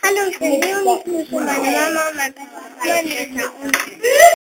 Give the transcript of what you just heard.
Hallo, ich bin Leonie, ich grüße meine Mama und mein Papa, meine Mutter und